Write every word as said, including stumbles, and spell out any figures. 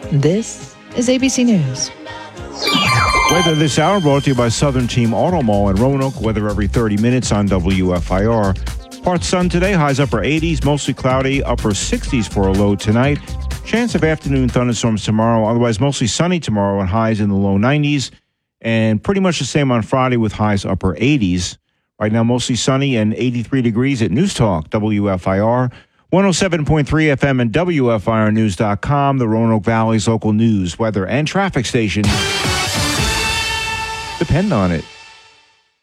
This is A B C News. Weather this hour brought to you by Southern Team Auto Mall in Roanoke. Weather every thirty minutes on W F I R. Part sun today, highs upper eighties, mostly cloudy, upper sixties for a low tonight. Chance of afternoon thunderstorms tomorrow, otherwise mostly sunny tomorrow and highs in the low nineties. And pretty much the same on Friday with highs upper eighties. Right now mostly sunny and eighty-three degrees at News Talk, W F I R. one oh seven point three F M and W F I R news dot com, the Roanoke Valley's local news, weather, and traffic station. Depend on it.